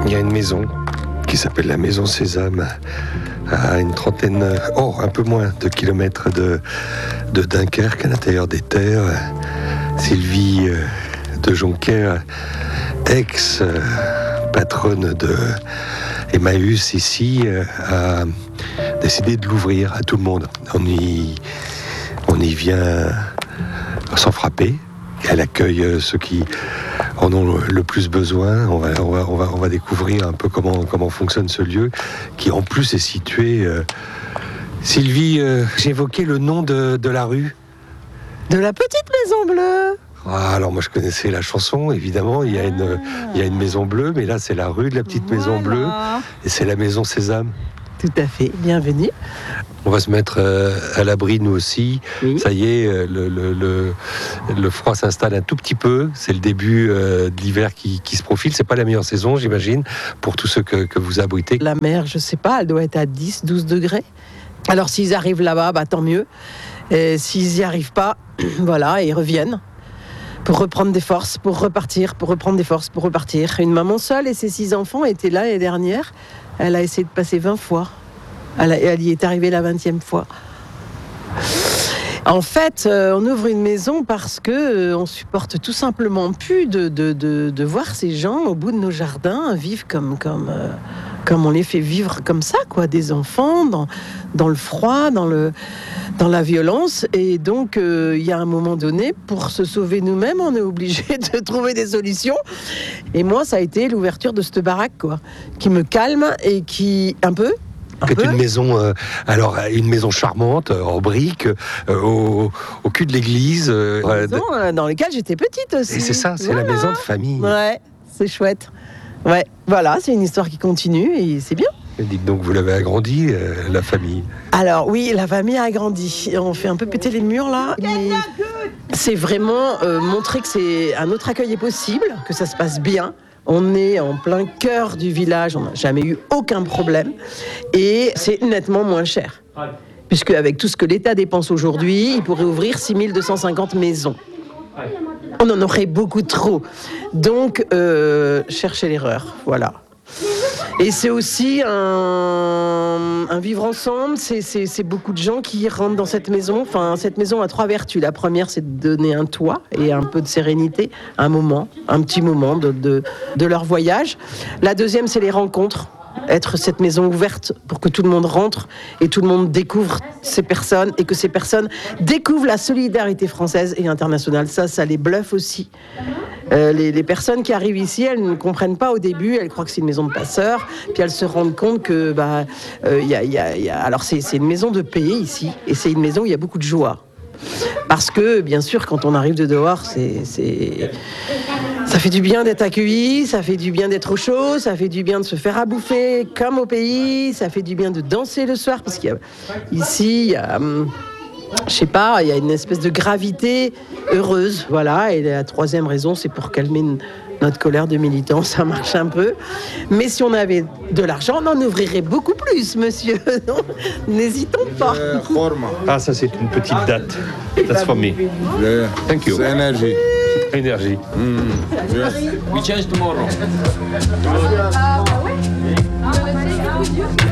Il y a une maison qui s'appelle la Maison Sésame, à une trentaine, un peu moins de kilomètres de Dunkerque, à l'intérieur des terres. Sylvie de Jonquer, ex-patronne de Emmaüs ici, a décidé de l'ouvrir à tout le monde. On y vient sans frapper. Elle accueille ceux qui en ont le plus besoin. On va découvrir un peu comment fonctionne ce lieu, qui en plus est situé. Sylvie, j'évoquais le nom de la rue. De la petite maison bleue. Ah, alors moi je connaissais la chanson, évidemment. Il y a une maison bleue, mais là c'est la rue de la petite maison bleue, et c'est la Maison Sésame. Tout à fait, bienvenue. On va se mettre à l'abri, nous aussi. Oui. Ça y est, le froid s'installe un tout petit peu. C'est le début de l'hiver qui se profile. C'est pas la meilleure saison, j'imagine, pour tous ceux que vous abritez. La mer, je sais pas, elle doit être à 10, 12 degrés. Alors s'ils arrivent là-bas, tant mieux. Et s'ils n'y arrivent pas, voilà, ils reviennent pour reprendre des forces, pour repartir, pour reprendre des forces, pour repartir. Une maman seule et ses 6 enfants étaient là l'année dernière. Elle a essayé de passer 20 fois. Elle y est arrivée la 20e fois. En fait, on ouvre une maison parce que on supporte tout simplement plus de voir ces gens au bout de nos jardins vivre comme on les fait vivre comme ça, quoi, des enfants dans le froid, dans la violence. Et donc, il y a un moment donné, pour se sauver nous-mêmes, on est obligé de trouver des solutions. Et moi, ça a été l'ouverture de cette baraque, quoi, qui me calme et qui C'est une maison, une maison charmante, en briques, au cul de l'église. Maison dans laquelle j'étais petite aussi. Et c'est ça, c'est la maison de famille. Ouais, c'est chouette. Ouais, voilà, c'est une histoire qui continue et c'est bien. Et dites donc, vous l'avez agrandi, la famille? Alors oui, la famille a agrandi. On fait un peu péter les murs là, mais c'est vraiment montrer que un autre accueil est possible, que ça se passe bien. On est en plein cœur du village, on n'a jamais eu aucun problème et c'est nettement moins cher. Puisque avec tout ce que l'État dépense aujourd'hui, il pourrait ouvrir 6250 maisons. On en aurait beaucoup trop. Donc, cherchez l'erreur, voilà. Et c'est aussi un vivre ensemble, c'est beaucoup de gens qui rentrent dans cette maison. Enfin, cette maison a 3 vertus. La première, c'est de donner un toit et un peu de sérénité, un petit moment de leur voyage. La deuxième, c'est les rencontres. Être cette maison ouverte pour que tout le monde rentre et tout le monde découvre ces personnes et que ces personnes découvrent la solidarité française et internationale. Ça les bluffe aussi. Les personnes qui arrivent ici, elles ne comprennent pas au début, elles croient que c'est une maison de passeurs, puis elles se rendent compte que alors c'est une maison de paix ici, et c'est une maison où il y a beaucoup de joie. Parce que, bien sûr, quand on arrive de dehors, ça fait du bien d'être accueilli, ça fait du bien d'être au chaud, ça fait du bien de se faire à bouffer comme au pays, ça fait du bien de danser le soir, parce qu'ici, je sais pas, il y a une espèce de gravité heureuse, voilà. Et la troisième raison, c'est pour calmer notre colère de militants, ça marche un peu. Mais si on avait de l'argent, on en ouvrirait beaucoup plus, monsieur. N'hésitons pas. Ah, ça c'est une petite date. That's for me. Thank you. C'est énergie. Énergie. We change tomorrow.